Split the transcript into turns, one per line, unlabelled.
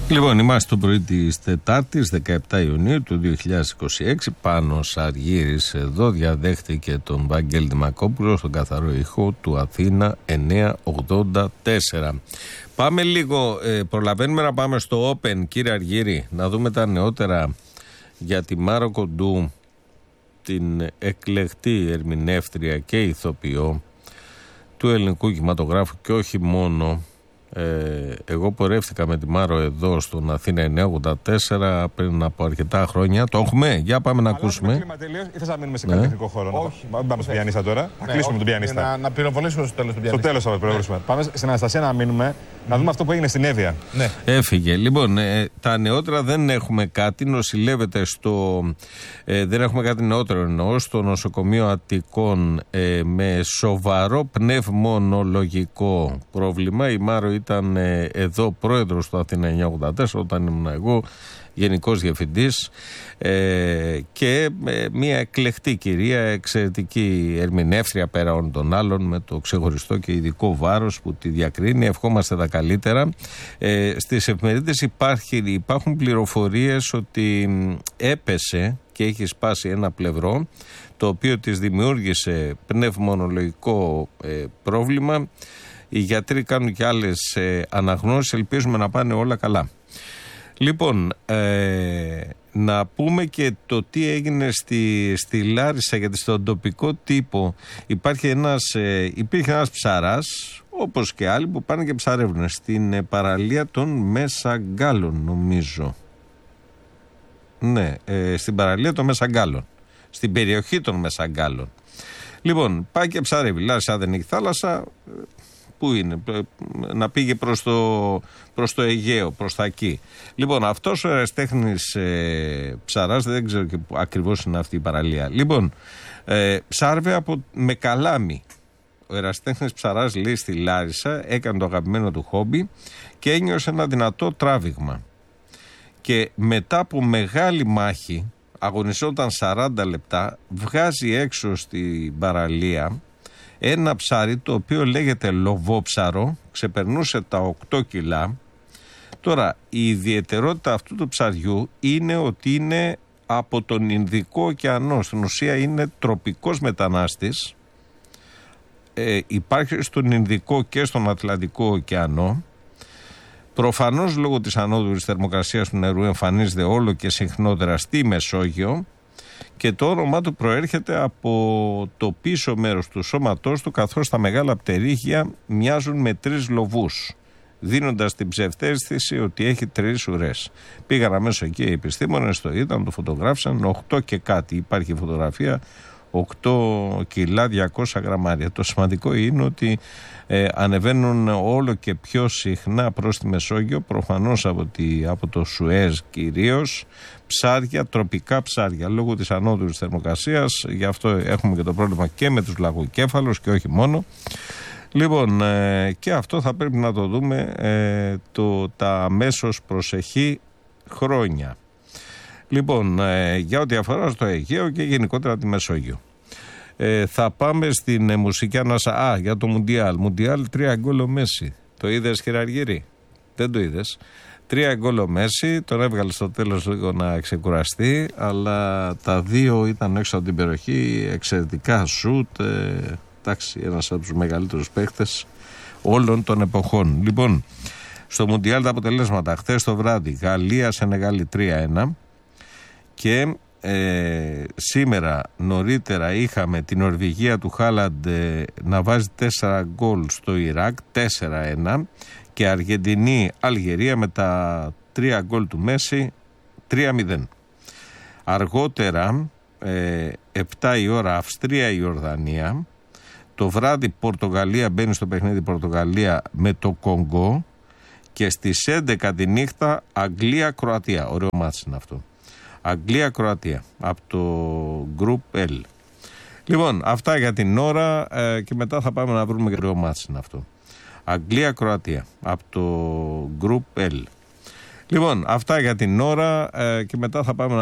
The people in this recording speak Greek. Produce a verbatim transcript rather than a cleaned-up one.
Λοιπόν, είμαστε το πρωί της Τετάρτης, δεκαεπτά Ιουνίου του δύο χιλιάδες είκοσι έξι. Πάνος Αργύρης εδώ διαδέχτηκε τον Βαγγέλη Δημακόπουλο στον καθαρό ήχο του Αθήνα εννιακόσια ογδόντα τέσσερα. Πάμε λίγο, ε, προλαβαίνουμε να πάμε στο Open, κύριε Αργύρη, να δούμε τα νεότερα για τη Μάρο Κοντού, την εκλεκτή ερμηνεύτρια και ηθοποιό του ελληνικού κινηματογράφου και όχι μόνο. Ε, εγώ πορεύτηκα με τη Μάρο εδώ στον Αθήνα εννιακόσια ογδόντα τέσσερα πριν από αρκετά χρόνια. Το έχουμε, για πάμε να ακούσουμε.
Κλίμα τελείως, ή θες να μείνουμε σε ναι. καλλιτεχνικό χώρο? Όχι. Να πάμε στον πιανίστα τώρα. Ναι, να κλείσουμε όχι, τον πιανίστα. Να, να πυροβολήσουμε στο τέλος τον πιανίστα. Στο τέλος θα πυροβολήσουμε. Ναι. Πάμε στην Αναστασία να μείνουμε, mm. να δούμε αυτό που έγινε στην Εύβοια. Ναι.
Έφυγε. Λοιπόν, ε, τα νεότερα δεν έχουμε κάτι. Νοσηλεύεται στο. Ε, δεν έχουμε κάτι νεότερο εννοώ. Στο νοσοκομείο Αττικών ε, με σοβαρό πνευμονολογικό πρόβλημα. Η Μάρο ήταν ε, εδώ πρόεδρος του Αθήνα εννιακόσια ογδόντα τέσσερα όταν ήμουν εγώ γενικός διευθυντής ε, και ε, μια εκλεκτή κυρία, εξαιρετική ερμηνεύτρια πέρα όλων των άλλων με το ξεχωριστό και ειδικό βάρος που τη διακρίνει. Ευχόμαστε τα καλύτερα. Ε, στις εφημερίδες υπάρχει, υπάρχουν πληροφορίες ότι έπεσε και έχει σπάσει ένα πλευρό το οποίο της δημιούργησε πνευμονολογικό ε, πρόβλημα. Οι γιατροί κάνουν και άλλες ε, αναγνώσεις, ελπίζουμε να πάνε όλα καλά. Λοιπόν, ε, να πούμε και το τι έγινε στη, στη Λάρισα, γιατί στον τοπικό τύπο υπάρχει ένας, ε, υπήρχε ένας ψαράς, όπως και άλλοι που πάνε και ψαρεύουν, στην ε, παραλία των Μεσαγκάλων νομίζω. Ναι, ε, στην παραλία των Μεσαγκάλων, στην περιοχή των Μεσαγκάλων. Λοιπόν, πάει και ψαρεύει. Λάρισα δεν έχει θάλασσα. Πού είναι, να πήγε προς το, προς το Αιγαίο, προς τα εκεί. Λοιπόν, αυτός ο ερασιτέχνης ε, ψαράς, δεν ξέρω και που ακριβώς είναι αυτή η παραλία. Λοιπόν, ε, ψάρευε από, με καλάμι. Ο ερασιτέχνης ψαράς, λέει, στη Λάρισα, έκανε το αγαπημένο του χόμπι και ένιωσε ένα δυνατό τράβηγμα. Και μετά από μεγάλη μάχη, αγωνιζόταν σαράντα λεπτά, βγάζει έξω στην παραλία ένα ψάρι το οποίο λέγεται λοβόψαρο, ξεπερνούσε τα οκτώ κιλά. Τώρα, η ιδιαιτερότητα αυτού του ψαριού είναι ότι είναι από τον Ινδικό ωκεανό. Στην ουσία είναι τροπικός μετανάστης. Ε, υπάρχει στον Ινδικό και στον Ατλαντικό ωκεανό. Προφανώς λόγω της ανώδου της θερμοκρασίας του νερού εμφανίζεται όλο και συχνότερα στη Μεσόγειο. Και το όνομά του προέρχεται από το πίσω μέρος του σώματός του, καθώς τα μεγάλα πτερίγια μοιάζουν με τρεις λοβούς, δίνοντας την ψευδαίσθηση ότι έχει τρεις ουρές. Πήγαν αμέσως εκεί οι επιστήμονες, το είδαν, το φωτογράφησαν, οκτώ και κάτι. Υπάρχει φωτογραφία, οκτώ κιλά διακόσια γραμμάρια. Το σημαντικό είναι ότι ε, ανεβαίνουν όλο και πιο συχνά προς τη Μεσόγειο, προφανώς από, τη, από το Σουέζ κυρίως, ψάρια, τροπικά ψάρια, λόγω της ανώδου της θερμοκρασίας. Γι' αυτό έχουμε και το πρόβλημα και με τους λαγοκέφαλους και όχι μόνο. Λοιπόν, ε, και αυτό θα πρέπει να το δούμε ε, το, τα αμέσως προσεχή χρόνια. Λοιπόν, ε, για ό,τι αφορά στο Αιγαίο και γενικότερα τη Μεσόγειο. Ε, θα πάμε στην ε, μουσική ανάσα. Α, για το Μουντιάλ. Μουντιάλ, τρία γκολ ο Μέση. Το είδες, κύριε Αργύρη? Δεν το είδες? Τρία γκολ ο Μέση, τον έβγαλε στο τέλος λίγο να ξεκουραστεί, αλλά τα δύο ήταν έξω από την περιοχή, εξαιρετικά σουτ, ε, εντάξει, ένας από τους μεγαλύτερους παίχτες όλων των εποχών. Λοιπόν, στο Μουντιάλ τα αποτελέσματα, χθες το βράδυ, Γαλλία-Σενεγάλη τρία ένα και ε, σήμερα νωρίτερα είχαμε την Νορβηγία του Χάλαντ ε, να βάζει τέσσερα γκολ στο Ιράκ, τέσσερα ένα, και Αργεντινή-Αλγερία με τα τρία γκολ του Μέση, τρία μηδέν. Αργότερα, ε, επτά η ώρα, Αυστρία-Ιορδανία. Το βράδυ Πορτογαλία μπαίνει στο παιχνίδι, Πορτογαλία με το Κονγκό. Και στις έντεκα τη νύχτα Αγγλία-Κροατία. Ωραίο μάτς είναι αυτό. Αγγλία-Κροατία από το Group L. Λοιπόν, αυτά για την ώρα ε, και μετά θα πάμε να βρούμε και ωραίο μάτς είναι αυτό. Αγγλία-Κροατία από το Group L. Λοιπόν, αυτά για την ώρα ε, και μετά θα πάμε να